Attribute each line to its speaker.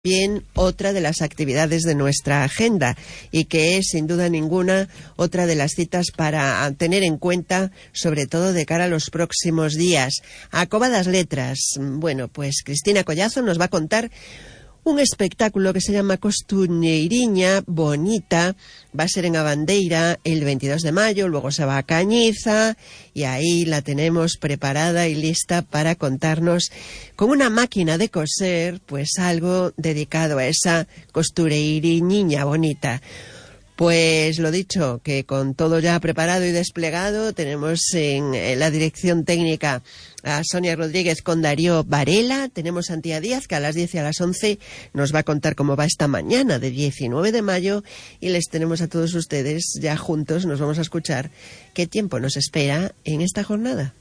Speaker 1: Bien, otra de las actividades de nuestra agenda y que es sin duda ninguna otra de las citas para tener en cuenta, sobre todo de cara a los próximos días. A Cova das Letras, bueno, pues Cristina Collazo nos va a contar un espectáculo que se llama Costureiriña Bonita. Va a ser en Abandeira el 22 de mayo, luego se va a Cañiza y ahí la tenemos preparada y lista para contarnos con una máquina de coser, pues algo dedicado a esa costureiriña bonita. Pues lo dicho, que con todo ya preparado y desplegado, tenemos en la dirección técnica a Sonia Rodríguez con Darío Varela, tenemos a Antía Díaz, que a las 10 y a las 11 nos va a contar cómo va esta mañana de 19 de mayo, y les tenemos a todos ustedes ya juntos, nos vamos a escuchar qué tiempo nos espera en esta jornada.